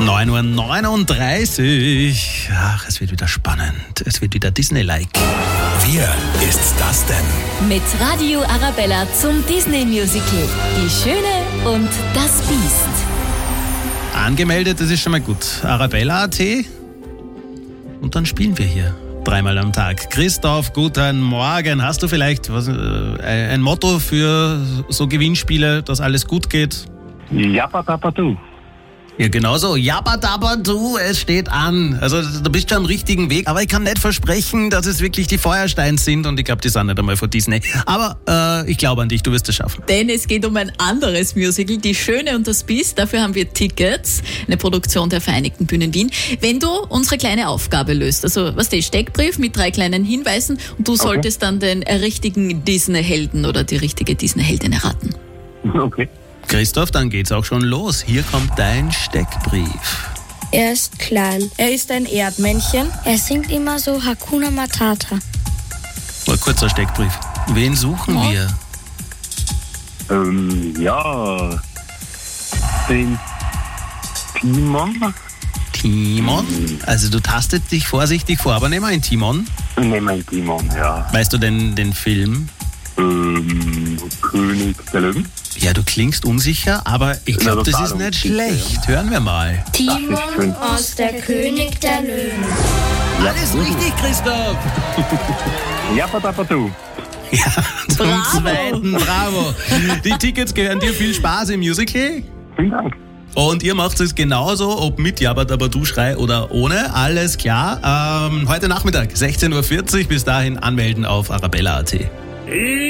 9:39 Uhr. Ach, es wird wieder spannend. Es wird wieder Disney-like. Wer ist das denn? Mit Radio Arabella zum Disney-Musical. Die Schöne und das Biest. Angemeldet, das ist schon mal gut. Arabella.at. Und dann spielen wir hier. 3-mal am Tag. Christoph, guten Morgen. Hast du vielleicht ein Motto für so Gewinnspiele, dass alles gut geht? Jappadapadu. Ja, genau so. Jappadapadu, es steht an. Also du bist schon am richtigen Weg. Aber ich kann nicht versprechen, dass es wirklich die Feuersteins sind. Und ich glaube, die sind nicht einmal von Disney. Aber ich glaube an dich, du wirst es schaffen. Denn es geht um ein anderes Musical, Die Schöne und das Biest. Dafür haben wir Tickets, eine Produktion der Vereinigten Bühnen Wien. Wenn du unsere kleine Aufgabe löst, also was der Steckbrief mit 3 kleinen Hinweisen und du solltest dann den richtigen Disney-Helden oder die richtige Disney-Heldin erraten. Okay. Christoph, dann geht's auch schon los. Hier kommt dein Steckbrief. Er ist klein. Er ist ein Erdmännchen. Er singt immer so Hakuna Matata. Mal kurzer Steckbrief. Wen suchen wir? Den Timon. Timon? Also du tastet dich vorsichtig vor, aber nehmen wir einen Timon. Nehmen wir einen Timon, ja. Weißt du denn den Film? König der Löwen. Ja, du klingst unsicher, aber ich glaube, das ist nicht schlecht. Hören wir mal. Timon aus der König der Löwen. Alles richtig, Christoph. Jappadapadu. Ja, zum Bravo. Zweiten, bravo. Die Tickets gehören dir, viel Spaß im Musical. Vielen Dank. Und ihr macht es genauso, ob mit Jappadapadu-Schrei oder ohne, alles klar. Heute Nachmittag, 16:40 Uhr, bis dahin anmelden auf arabella.at.